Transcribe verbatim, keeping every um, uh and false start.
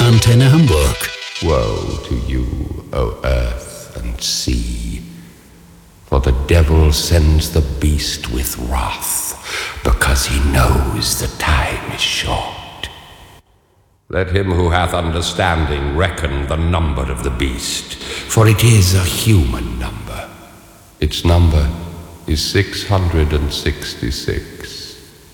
Antenne Hamburg. Woe to you, O earth and sea, for the devil sends the beast with wrath, because he knows the time is short. Let him who hath understanding reckon the number of the beast, for it is a human number. Its number is six hundred and sixty-six.